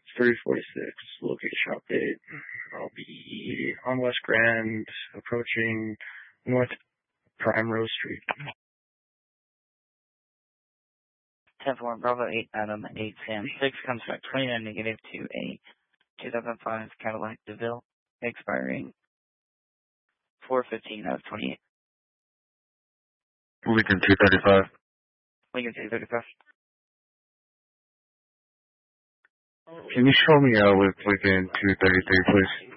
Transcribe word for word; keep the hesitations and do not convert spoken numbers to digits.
three forty-six, location update. I'll be on West Grand, approaching North Primrose Street. ten four, Bravo eight, Adam eight, Sam six, comes back twenty-nine negative to a two thousand five Cadillac DeVille, expiring four fifteen out of twenty-eight. Lincoln two thirty-five. Lincoln two thirty-five. Can you show me uh, with Lincoln two thirty-three, please?